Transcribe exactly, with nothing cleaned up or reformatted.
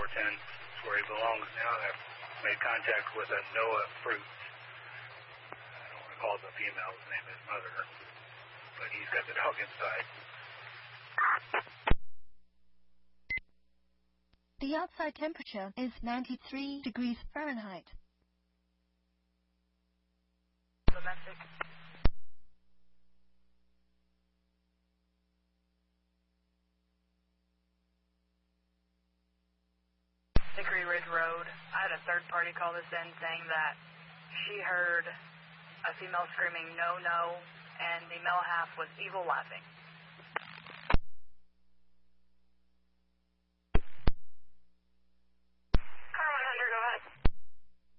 ten is where he belongs now. I've made contact with a Noah Fruits. I don't recall the female's name, his mother, but he's got the dog inside. The outside temperature is ninety-three degrees Fahrenheit. Domestic. Hickory Ridge Road. I had a third party call this in saying that she heard a female screaming no, no, and the male half was evil laughing.